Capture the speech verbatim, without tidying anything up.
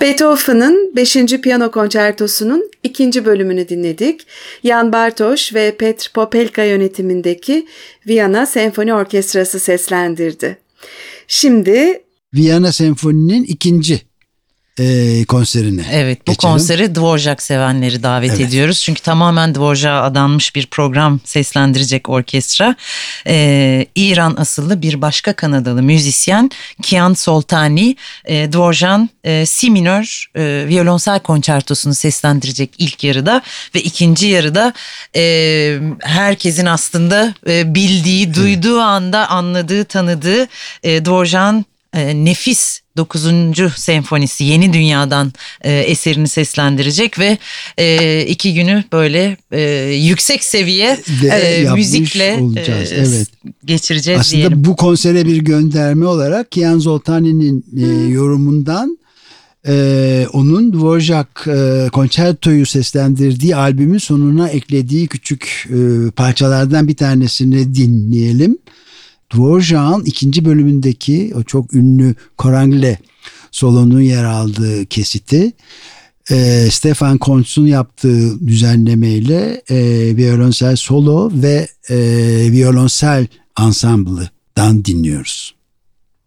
Beethoven'ın beşinci Piyano Konçertosu'nun ikinci bölümünü dinledik. Jan Bartoş ve Petr Popelka yönetimindeki Viyana Senfoni Orkestrası seslendirdi. Şimdi Viyana Senfoni'nin ikinci e, konserine Evet, bu geçelim. konseri Dvorak sevenleri davet Evet. ediyoruz. Çünkü tamamen Dvorak'a adanmış bir program seslendirecek orkestra. Ee, İran asıllı bir başka Kanadalı müzisyen Kian Soltani, e, Dvorak'ın e, Si minör e, violonsel konçertosunu seslendirecek ilk yarıda ve ikinci yarıda e, herkesin aslında e, bildiği, duyduğu anda anladığı, tanıdığı e, Dvorak'ın e, nefis dokuzuncu senfonisi Yeni Dünya'dan e, eserini seslendirecek ve e, iki günü böyle e, yüksek seviye e, müzikle olacağız. e, Evet. geçireceğiz Aslında diyelim. bu konsere bir gönderme olarak Kian Soltani'nin e, yorumundan e, onun Dvorak e, konçertoyu seslendirdiği albümün sonuna eklediği küçük e, parçalardan bir tanesini dinleyelim. Dvorak'ın ikinci bölümündeki o çok ünlü Korangle solonun yer aldığı kesiti e, Stefan Kuntz'un yaptığı düzenlemeyle e, violonsel solo ve e, violonsel ansamblıdan dinliyoruz.